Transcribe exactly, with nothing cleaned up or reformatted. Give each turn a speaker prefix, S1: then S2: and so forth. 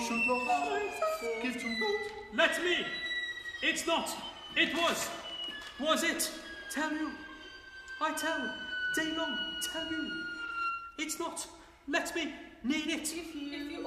S1: should lost, give to God.
S2: Let me. It's not. It was. Was it? Tell you. I tell. Day long. Tell you. It's not. Let me. Need it.
S3: If you, if you